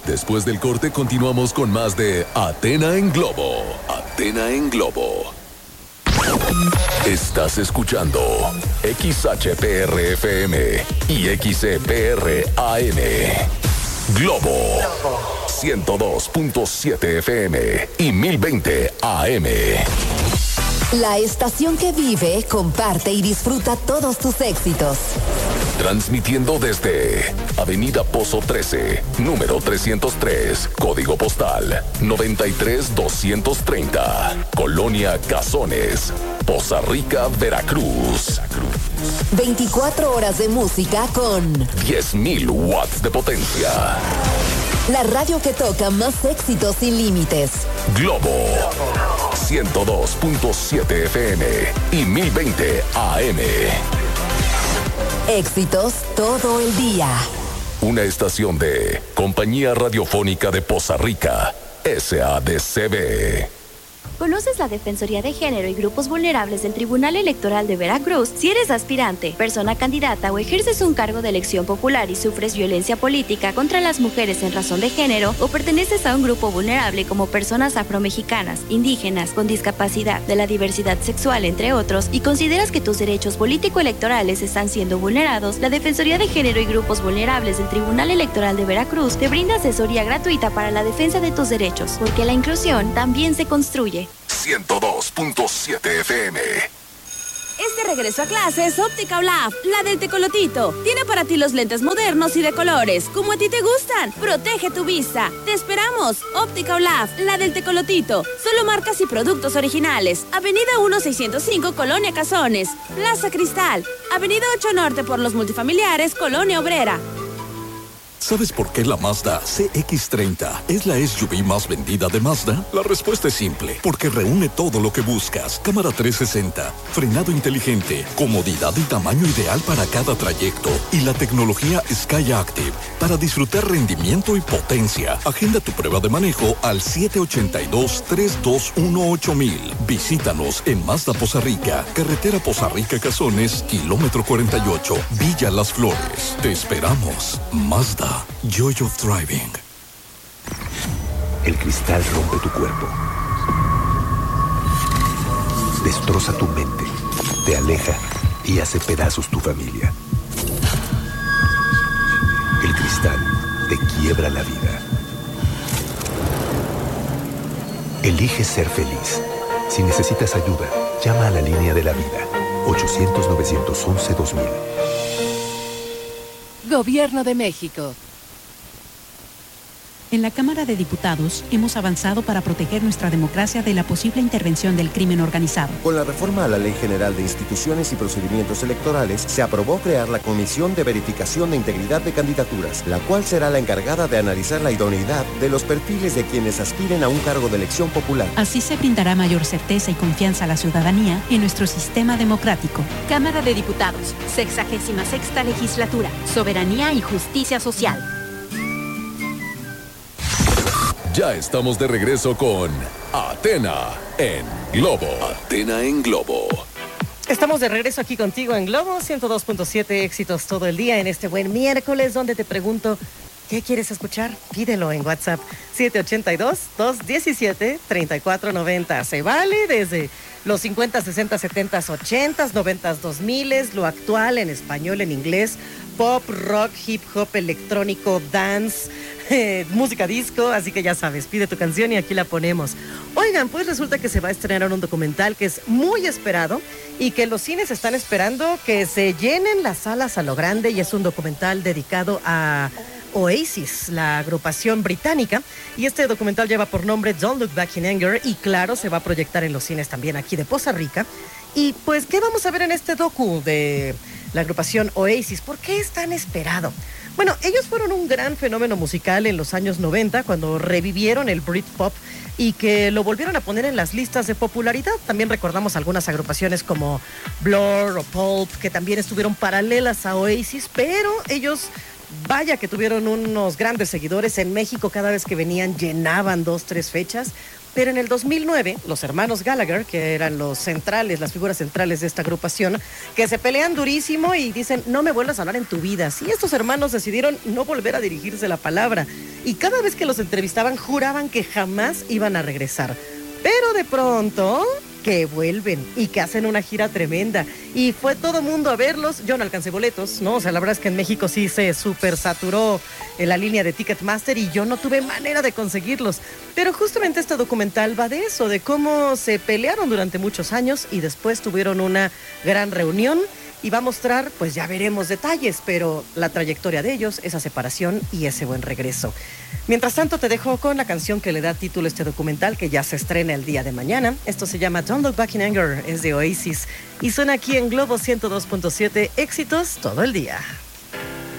Después del corte continuamos con más de Athena en Globo. Athena en Globo. Estás escuchando XHPR-FM y XCPR-AM. Globo 102.7 FM y 1020 AM. La estación que vive, comparte y disfruta todos tus éxitos. Transmitiendo desde Avenida Pozo 13, número 303, código postal 93230, Colonia Cazones, Poza Rica, Veracruz. 24 horas de música con 10.000 watts de potencia. La radio que toca más éxitos sin límites. Globo 102.7 FM y 1020 AM. Éxitos todo el día. Una estación de Compañía Radiofónica de Poza Rica, SADCB. ¿Conoces la Defensoría de Género y Grupos Vulnerables del Tribunal Electoral de Veracruz? Si eres aspirante, persona candidata o ejerces un cargo de elección popular y sufres violencia política contra las mujeres en razón de género o perteneces a un grupo vulnerable como personas afromexicanas, indígenas, con discapacidad, de la diversidad sexual, entre otros, y consideras que tus derechos político-electorales están siendo vulnerados, la Defensoría de Género y Grupos Vulnerables del Tribunal Electoral de Veracruz te brinda asesoría gratuita para la defensa de tus derechos, porque la inclusión también se construye. 102.7 FM. Este regreso a clases, Óptica Olaf, la del Tecolotito. Tiene para ti los lentes modernos y de colores, como a ti te gustan. Protege tu vista. Te esperamos. Óptica Olaf, la del Tecolotito. Solo marcas y productos originales. Avenida 1605, Colonia Cazones. Plaza Cristal. Avenida 8 Norte por los multifamiliares, Colonia Obrera. ¿Sabes por qué la Mazda CX-30 es la SUV más vendida de Mazda? La respuesta es simple, porque reúne todo lo que buscas. Cámara 360, frenado inteligente, comodidad y tamaño ideal para cada trayecto y la tecnología Sky Active para disfrutar rendimiento y potencia. Agenda tu prueba de manejo al 782-321-8000. Visítanos en Mazda Poza Rica, carretera Poza Rica Cazones, kilómetro 48, Villa Las Flores. Te esperamos. Mazda. Joy of Driving. El cristal rompe tu cuerpo. Destroza tu mente. Te aleja y hace pedazos tu familia. El cristal te quiebra la vida. Elige ser feliz. Si necesitas ayuda, llama a la línea de la vida. 800-911-2000. Gobierno de México. En la Cámara de Diputados hemos avanzado para proteger nuestra democracia de la posible intervención del crimen organizado. Con la reforma a la Ley General de Instituciones y Procedimientos Electorales, se aprobó crear la Comisión de Verificación de Integridad de Candidaturas, la cual será la encargada de analizar la idoneidad de los perfiles de quienes aspiren a un cargo de elección popular. Así se brindará mayor certeza y confianza a la ciudadanía en nuestro sistema democrático. Cámara de Diputados, 66ª Legislatura, Soberanía y Justicia Social. Ya estamos de regreso con Athena en Globo. Athena en Globo. Estamos de regreso aquí contigo en Globo 102.7, éxitos todo el día en este buen miércoles, donde te pregunto, ¿qué quieres escuchar? Pídelo en WhatsApp 782-217-3490. Se vale desde los 50, 60, 70, 80, 90, 2000, lo actual en español, en inglés, pop, rock, hip hop, electrónico, dance, música disco, así que ya sabes, pide tu canción y aquí la ponemos. Oigan, pues resulta que se va a estrenar un documental que es muy esperado y que los cines están esperando que se llenen las salas a lo grande, y es un documental dedicado a Oasis, la agrupación británica, y este documental lleva por nombre Don't Look Back in Anger, y claro, se va a proyectar en los cines también aquí de Poza Rica. Y pues, ¿qué vamos a ver en este docu de la agrupación Oasis? ¿Por qué es tan esperado? Bueno, ellos fueron un gran fenómeno musical en los años 90, cuando revivieron el Britpop y que lo volvieron a poner en las listas de popularidad. También recordamos algunas agrupaciones como Blur o Pulp, que también estuvieron paralelas a Oasis, pero ellos, vaya que tuvieron unos grandes seguidores. En México, cada vez que venían llenaban 2, 3 fechas. Pero en el 2009, los hermanos Gallagher, que eran los centrales, las figuras centrales de esta agrupación, que se pelean durísimo y dicen, no me vuelvas a hablar en tu vida. Sí, estos hermanos decidieron no volver a dirigirse la palabra. y cada vez que los entrevistaban juraban que jamás iban a regresar. Pero de pronto que vuelven y que hacen una gira tremenda. Y fue todo mundo a verlos. Yo no alcancé boletos, ¿no? O sea, la verdad es que en México sí se súper saturó la línea de Ticketmaster y yo no tuve manera de conseguirlos. Pero justamente este documental va de eso, de cómo se pelearon durante muchos años y después tuvieron una gran reunión. Y va a mostrar, pues ya veremos detalles, pero la trayectoria de ellos, esa separación y ese buen regreso. Mientras tanto, te dejo con la canción que le da título a este documental, que ya se estrena el día de mañana. Esto se llama Don't Look Back in Anger, es de Oasis. Y suena aquí en Globo 102.7, éxitos todo el día.